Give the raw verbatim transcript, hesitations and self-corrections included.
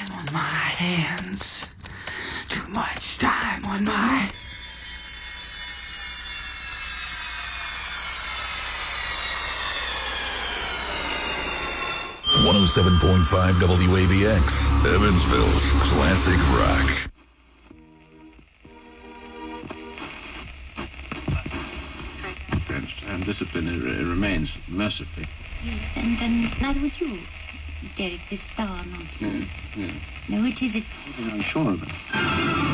time on my hands. Too much time on my... one oh seven point five W A B X, Evansville's classic rock. And discipline it remains, mercifully. Yes, and, and neither with you, Derek, this star nonsense. Yes, yes. No, it isn't. I'm sure of it.